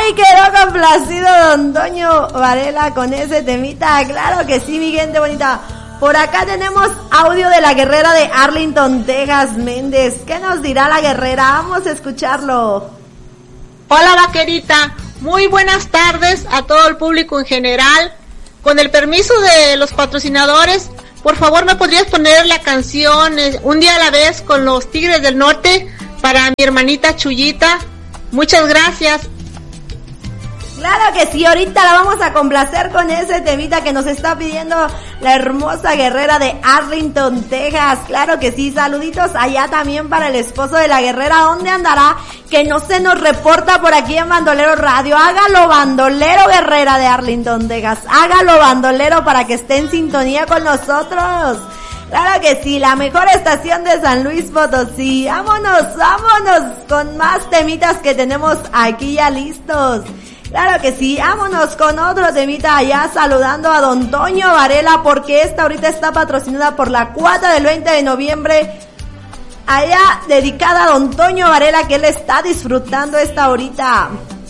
Ay, quedó complacido don Toño Varela con ese temita. Claro que sí, mi gente bonita. Por acá tenemos audio de la guerrera de Arlington, Texas, Méndez. ¿Qué nos dirá la guerrera? Vamos a escucharlo. Hola, vaquerita. Muy buenas tardes a todo el público en general. Con el permiso de los patrocinadores, por favor, ¿me podrías poner la canción Un día a la vez con los Tigres del Norte para mi hermanita Chuyita? Muchas gracias. Claro que sí, ahorita la vamos a complacer con ese temita que nos está pidiendo la hermosa guerrera de Arlington, Texas. Claro que sí, saluditos allá también para el esposo de la guerrera. ¿Dónde andará? Que no se nos reporta por aquí en Bandolero Radio. Hágalo, bandolero, guerrera de Arlington, Texas. Hágalo, bandolero, para que esté en sintonía con nosotros. Claro que sí, la mejor estación de San Luis Potosí. Vámonos, vámonos con más temitas que tenemos aquí ya listos. Claro que sí, vámonos con otro temita allá, saludando a don Toño Varela, porque esta ahorita está patrocinada por la cuata del 20 de noviembre, allá dedicada a don Toño Varela, que él está disfrutando esta ahorita.